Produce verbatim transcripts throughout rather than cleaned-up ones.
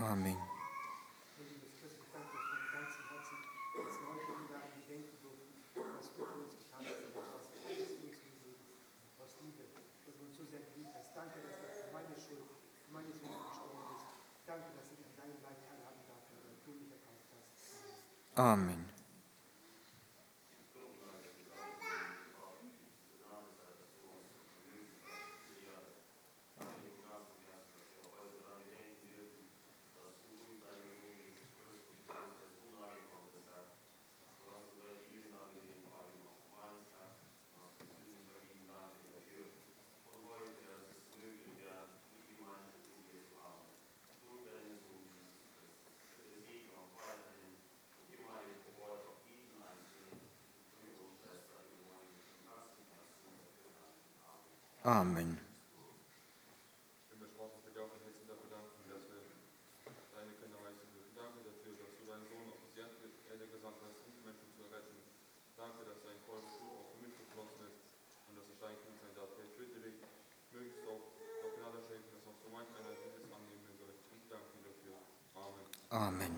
Amen. Amen. Amen. Himmlisch Vater, ich will dir auch von Herzen dafür danken, dass wir deine Kinder heißen dürfen. Danke dafür, dass du deinen Sohn auf die Erde gesandt hast, uns Menschen zu retten. Danke, dass dein Kreuz Blut auch für mich geflossen ist und dass ich dein Kind sein darf. Ich bitte dich, mögest du auch, auch Gnade schenken, dass auch so manch einer dieses annehmen soll. Ich danke dir dafür. Amen. Amen.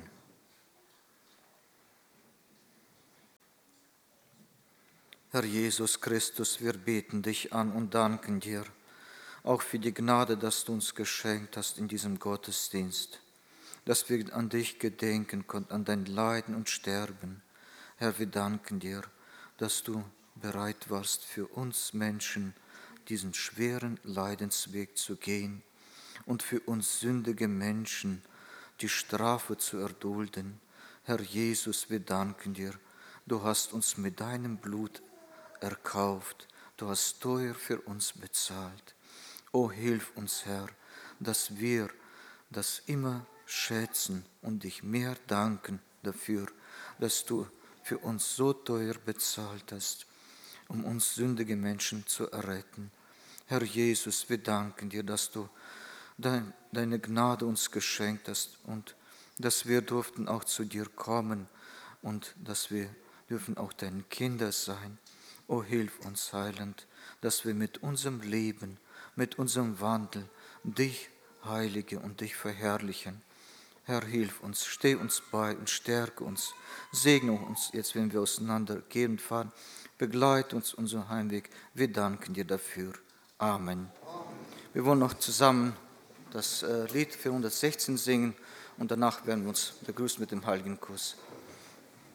Herr Jesus Christus, wir beten dich an und danken dir, auch für die Gnade, dass du uns geschenkt hast in diesem Gottesdienst, dass wir an dich gedenken konnten, an dein Leiden und Sterben. Herr, wir danken dir, dass du bereit warst, für uns Menschen diesen schweren Leidensweg zu gehen und für uns sündige Menschen die Strafe zu erdulden. Herr Jesus, wir danken dir, du hast uns mit deinem Blut erkauft, du hast teuer für uns bezahlt. O hilf uns, Herr, dass wir das immer schätzen und dich mehr danken dafür, dass du für uns so teuer bezahlt hast, um uns sündige Menschen zu erretten. Herr Jesus, wir danken dir, dass du dein, deine Gnade uns geschenkt hast und dass wir durften auch zu dir kommen und dass wir dürfen auch deine Kinder sein. O hilf uns, Heiland, dass wir mit unserem Leben, mit unserem Wandel dich heilige und dich verherrlichen. Herr, hilf uns, steh uns bei und stärke uns. Segne uns jetzt, wenn wir auseinandergehen und fahren. Begleite uns unseren Heimweg. Wir danken dir dafür. Amen. Wir wollen noch zusammen das Lied vierhundertsechzehn singen und danach werden wir uns begrüßen mit dem Heiligen Kuss.